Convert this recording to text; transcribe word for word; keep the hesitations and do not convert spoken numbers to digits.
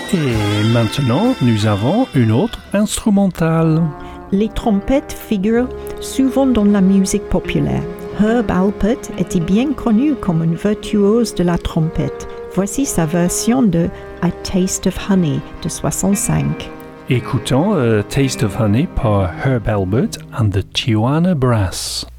Et maintenant, nous avons une autre instrumentale. Les trompettes figurent souvent dans la musique populaire. Herb Alpert était bien connu comme un virtuose de la trompette. Voici sa version de A Taste of Honey de soixante-cinq. Écoutons A Taste of Honey par Herb Alpert and the Tijuana Brass.